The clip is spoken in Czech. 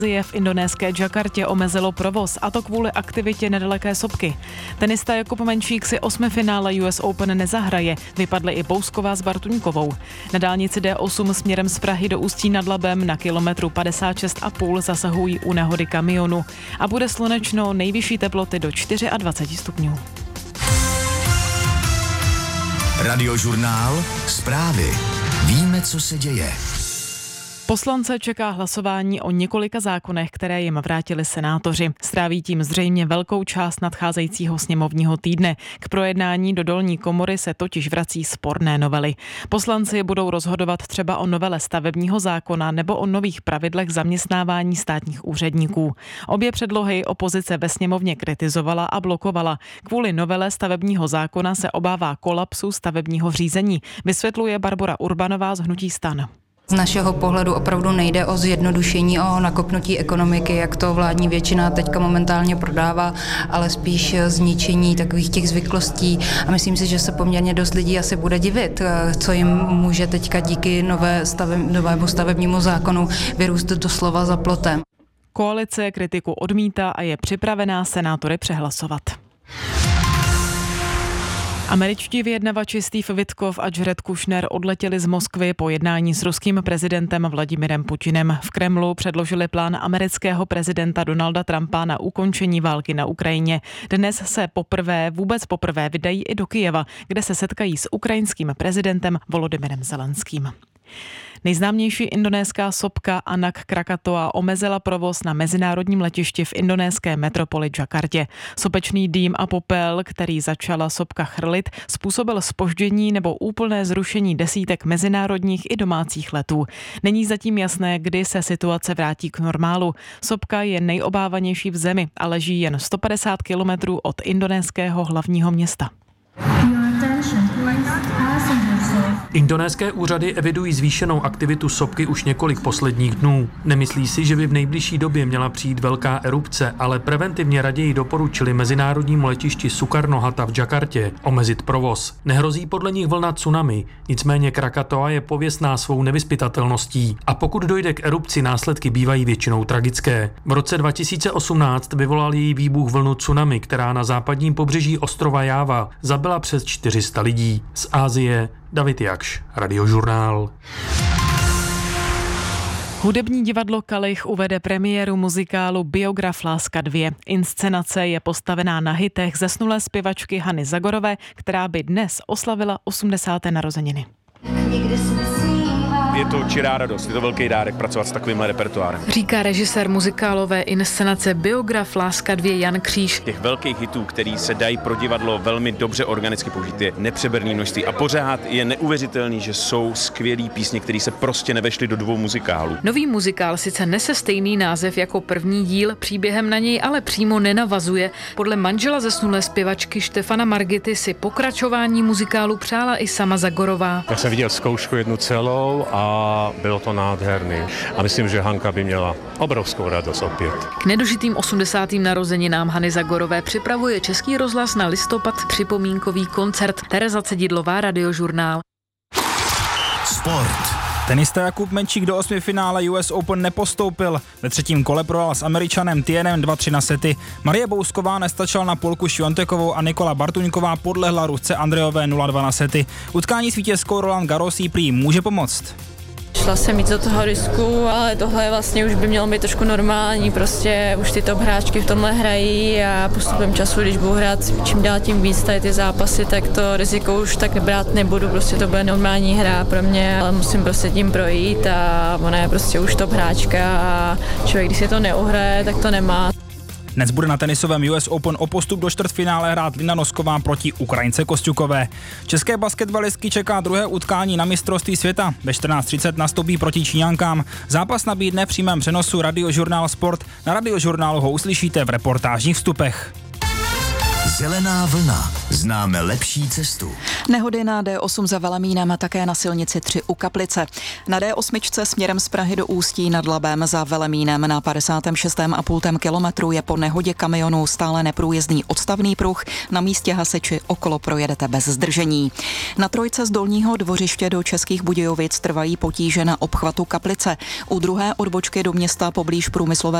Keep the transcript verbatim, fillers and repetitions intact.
je v indonéské Jakartě omezilo provoz, a to kvůli aktivitě nedaleké sopky. Tenista Jakub Menšík si osmifinále U S Open nezahraje, vypadly i Bousková s Bartuňkovou. Na dálnici D osm směrem z Prahy do Ústí nad Labem na kilometru padesát šest a půl zasahují u nehody kamionu a bude slunečno, nejvyšší teploty do dvacet čtyři stupňů. Radiožurnál, zprávy. Víme, co se děje. Poslance čeká hlasování o několika zákonech, které jim vrátili senátoři. Stráví tím zřejmě velkou část nadcházejícího sněmovního týdne. K projednání do dolní komory se totiž vrací sporné novely. Poslanci budou rozhodovat třeba o novele stavebního zákona nebo o nových pravidlech zaměstnávání státních úředníků. Obě předlohy opozice ve sněmovně kritizovala a blokovala. Kvůli novele stavebního zákona se obává kolapsu stavebního řízení, vysvětluje Barbora Urbanová z hnutí STAN. Z našeho pohledu opravdu nejde o zjednodušení, o nakopnutí ekonomiky, jak to vládní většina teďka momentálně prodává, ale spíš zničení takových těch zvyklostí. A myslím si, že se poměrně dost lidí asi bude divit, co jim může teďka díky nové stave, novému stavebnímu zákonu vyrůst doslova za plotem. Koalice kritiku odmítá a je připravená senátory přehlasovat. Američtí vyjednavači Steve Witkoff a Jared Kushner odletěli z Moskvy po jednání s ruským prezidentem Vladimirem Putinem. V Kremlu předložili plán amerického prezidenta Donalda Trumpa na ukončení války na Ukrajině. Dnes se poprvé, vůbec poprvé vydají i do Kyjeva, kde se setkají s ukrajinským prezidentem Volodymyrem Zelenským. Nejznámější indonéská sopka Anak Krakatoa omezila provoz na mezinárodním letišti v indonéské metropoli Jakartě. Sopečný dým a popel, který začala sopka chrlit, způsobil zpoždění nebo úplné zrušení desítek mezinárodních i domácích letů. Není zatím jasné, kdy se situace vrátí k normálu. Sopka je nejobávanější v zemi a leží jen sto padesát kilometrů od indonéského hlavního města. Indonéské úřady evidují zvýšenou aktivitu sopky už několik posledních dnů. Nemyslí si, že by v nejbližší době měla přijít velká erupce, ale preventivně raději doporučili mezinárodnímu letišti Soekarno-Hatta v Jakartě omezit provoz. Nehrozí podle nich vlna tsunami, nicméně Krakatoa je pověstná svou nevyzpytatelností a pokud dojde k erupci, následky bývají většinou tragické. V roce dva tisíce osmnáct vyvolal její výbuch vlnu tsunami, která na západním pobřeží ostrova Jáva zabila přes čtyři sta lidí. Z Asie David Jakš, Radiožurnál. Hudební divadlo Kalich uvede premiéru muzikálu Biograf Láska dvě. Inscenace je postavená na hitech zesnulé zpěvačky Hany Zagorové, která by dnes oslavila osmdesáté narozeniny. Je to čirá radost, je to velký dárek pracovat s takovýmhle repertoárem. Říká režisér muzikálové inscenace Biograf Láska dvě Jan Kříž. Těch velkých hitů, který se dají pro divadlo velmi dobře organicky použít, je nepřeberný množství a pořád je neuvěřitelný, že jsou skvělý písně, které se prostě nevešly do dvou muzikálů. Nový muzikál sice nese stejný název jako první díl, příběhem na něj ale přímo nenavazuje. Podle manžela zesnulé zpěvačky Štefana Margity si pokračování muzikálu přála i sama Zagorová. Já jsem viděl zkoušku jednu celou a a bylo to nádherný. A myslím, že Hanka by měla obrovskou radost opět. K nedožitým osmdesátým narozeninám Hany Zagorové připravuje Český rozhlas na listopad připomínkový koncert. Tereza Cedidlová, Radiožurnál. Sport. Tenista Jakub Menšík do osmifinále U S Open nepostoupil. Ve třetím kole prohrál s Američanem Thienem dva tři na sety. Marie Bousková nestačila na Polku Šviontekovou a Nikola Bartuňková podlehla Rusce Andrejové nula dva na sety. Utkání s vítězkou Roland Garros jí prý může pomoct. Šla jsem jít do toho risku, ale tohle vlastně už by mělo být trošku normální, prostě už ty top hráčky v tomhle hrají a postupem času, když budu hrát čím dál tím víc tady ty zápasy, tak to riziko už tak brát nebudu, prostě to bude normální hra pro mě, ale musím prostě tím projít a ona je prostě už top hráčka a člověk, když si to neuhraje, tak to nemá. Dnes bude na tenisovém U S Open o postup do čtvrtfinále hrát Lina Nosková proti Ukrajince Kosťukové. České basketbalistky čeká druhé utkání na mistrovství světa. Ve čtrnáct třicet nastoupí proti Číňankám. Zápas nabídne v přímém přenosu Radiožurnál Sport. Na Radiožurnálu ho uslyšíte v reportážních vstupech. Zelená vlna. Známe lepší cestu. Nehody na D osm za Velemínem a také na silnici tři u Kaplice. Na D osm směrem z Prahy do Ústí nad Labem za Velemínem na padesát šest a půl kilometru je po nehodě kamionu stále neprůjezdný odstavný pruh. Na místě hasiči okolo projedete bez zdržení. Na trojce z Dolního Dvořiště do Českých Budějovic trvají potíže na obchvatu Kaplice. U druhé odbočky do města poblíž průmyslové